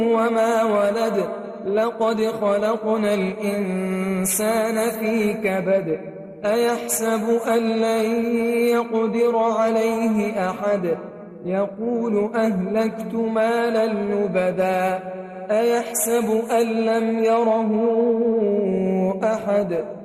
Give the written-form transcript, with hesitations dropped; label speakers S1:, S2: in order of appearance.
S1: وما ولد لقد خلقنا الإنسان في كبد أيحسب أن لن يقدر عليه أحد يقول أهلكت مالا لبدا أيحسب أن لم يره أحد